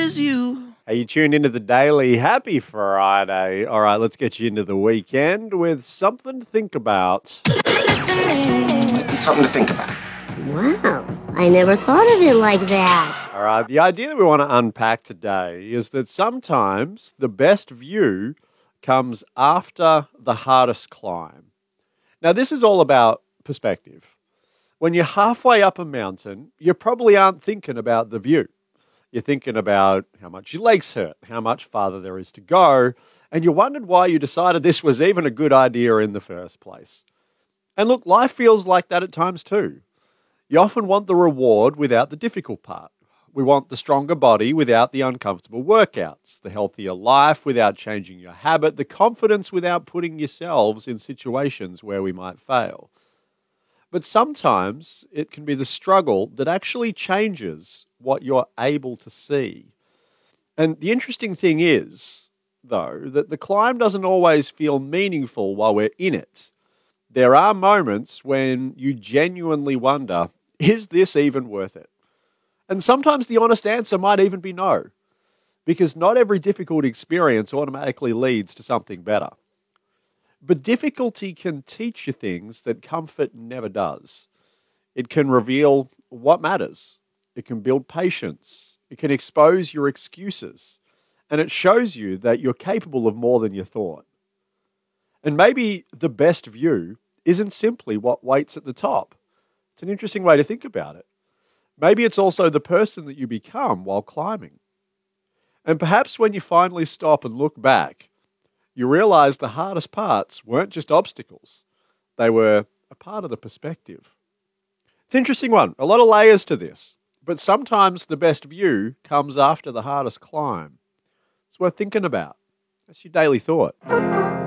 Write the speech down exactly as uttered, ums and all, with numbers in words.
is you. Hey, you tuned into the Daily. Happy Friday. All right, let's get you into the weekend with something to think about. Something to think about. Wow, I never thought of it like that. All right, the idea that we want to unpack today is that sometimes the best view comes after the hardest climb. Now, this is all about perspective. When you're halfway up a mountain, you probably aren't thinking about the view. You're thinking about how much your legs hurt, how much farther there is to go, and you wondered why you decided this was even a good idea in the first place. And look, life feels like that at times too. You often want the reward without the difficult part. We want the stronger body without the uncomfortable workouts, the healthier life without changing your habit, the confidence without putting yourselves in situations where we might fail. But sometimes it can be the struggle that actually changes what you're able to see. And the interesting thing is, though, that the climb doesn't always feel meaningful while we're in it. There are moments when you genuinely wonder, is this even worth it? And sometimes the honest answer might even be no, because not every difficult experience automatically leads to something better. But difficulty can teach you things that comfort never does. It can reveal what matters. It can build patience. It can expose your excuses. And it shows you that you're capable of more than you thought. And maybe the best view isn't simply what waits at the top. It's an interesting way to think about it. Maybe it's also the person that you become while climbing. And perhaps when you finally stop and look back, you realize the hardest parts weren't just obstacles. They were a part of the perspective. It's an interesting one. A lot of layers to this. But sometimes the best view comes after the hardest climb. It's worth thinking about. That's your daily thought.